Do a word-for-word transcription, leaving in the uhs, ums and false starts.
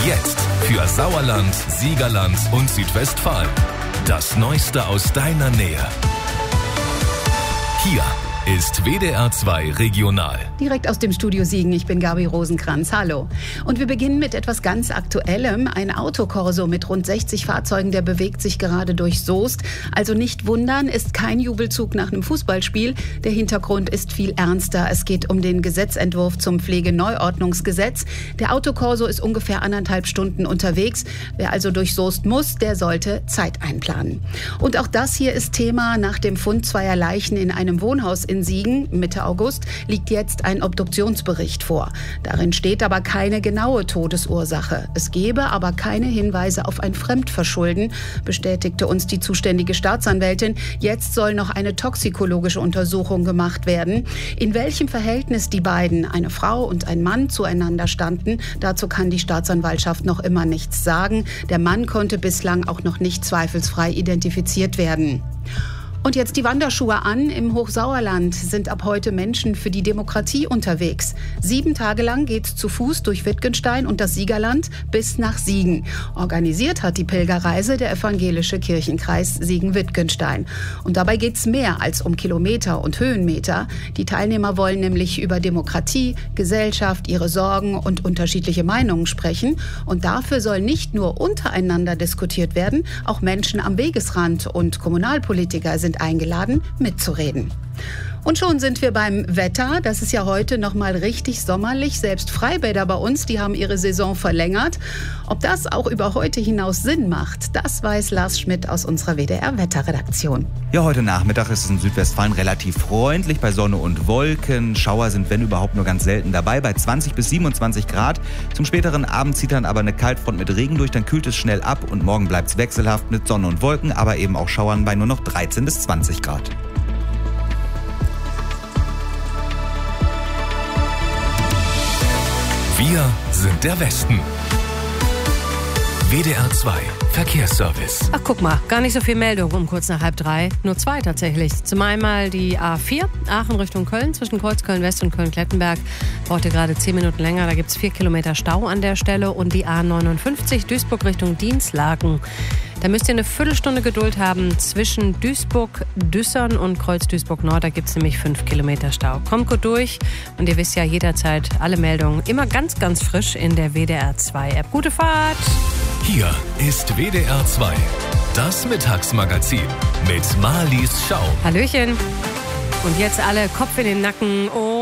Jetzt für Sauerland, Siegerland und Südwestfalen. Das Neueste aus deiner Nähe. Hier ist W D R zwei Regional. Direkt aus dem Studio Siegen, ich bin Gabi Rosenkranz, hallo. Und wir beginnen mit etwas ganz Aktuellem. Ein Autokorso mit rund sechzig Fahrzeugen, der bewegt sich gerade durch Soest. Also nicht wundern, ist kein Jubelzug nach einem Fußballspiel. Der Hintergrund ist viel ernster. Es geht um den Gesetzentwurf zum Pflegeneuordnungsgesetz. Der Autokorso ist ungefähr anderthalb Stunden unterwegs. Wer also durch Soest muss, der sollte Zeit einplanen. Und auch das hier ist Thema. Nach dem Fund zweier Leichen in einem Wohnhaus in Siegen Mitte August liegt jetzt ein Obduktionsbericht vor. Darin steht aber keine genaue Todesursache. Es gebe aber keine Hinweise auf ein Fremdverschulden, bestätigte uns die zuständige Staatsanwältin. Jetzt soll noch eine toxikologische Untersuchung gemacht werden. In welchem Verhältnis die beiden, eine Frau und ein Mann, zueinander standen, dazu kann die Staatsanwaltschaft noch immer nichts sagen. Der Mann konnte bislang auch noch nicht zweifelsfrei identifiziert werden. Und jetzt die Wanderschuhe an. Im Hochsauerland sind ab heute Menschen für die Demokratie unterwegs. Sieben Tage lang geht's zu Fuß durch Wittgenstein und das Siegerland bis nach Siegen. Organisiert hat die Pilgerreise der evangelische Kirchenkreis Siegen-Wittgenstein. Und dabei geht's mehr als um Kilometer und Höhenmeter. Die Teilnehmer wollen nämlich über Demokratie, Gesellschaft, ihre Sorgen und unterschiedliche Meinungen sprechen. Und dafür soll nicht nur untereinander diskutiert werden, auch Menschen am Wegesrand und Kommunalpolitiker sind eingeladen, mitzureden. Und schon sind wir beim Wetter. Das ist ja heute noch mal richtig sommerlich. Selbst Freibäder bei uns, die haben ihre Saison verlängert. Ob das auch über heute hinaus Sinn macht, das weiß Lars Schmidt aus unserer W D R-Wetterredaktion. Ja, heute Nachmittag ist es in Südwestfalen relativ freundlich bei Sonne und Wolken. Schauer sind, wenn überhaupt, nur ganz selten dabei, bei zwanzig bis siebenundzwanzig Grad. Zum späteren Abend zieht dann aber eine Kaltfront mit Regen durch, dann kühlt es schnell ab und morgen bleibt es wechselhaft mit Sonne und Wolken, aber eben auch Schauern bei nur noch dreizehn bis zwanzig Grad. Wir sind der Westen. W D R zwei Verkehrsservice. Ach, guck mal, gar nicht so viel Meldung um kurz nach halb drei. Nur zwei tatsächlich. Zum einen die A vier, Aachen Richtung Köln, zwischen Kreuzköln West und Köln-Klettenberg. Braucht ihr gerade zehn Minuten länger, da gibt es vier Kilometer Stau an der Stelle. Und die A neunundfünfzig, Duisburg Richtung Dienstlaken. Da müsst ihr eine Viertelstunde Geduld haben zwischen Duisburg-Düssern und Kreuz-Duisburg-Nord. Da gibt es nämlich fünf Kilometer Stau. Kommt gut durch und ihr wisst ja jederzeit alle Meldungen immer ganz, ganz frisch in der W D R zwei App. Gute Fahrt! Hier ist W D R zwei, das Mittagsmagazin mit Marlies Schau. Hallöchen! Und jetzt alle Kopf in den Nacken. Oh.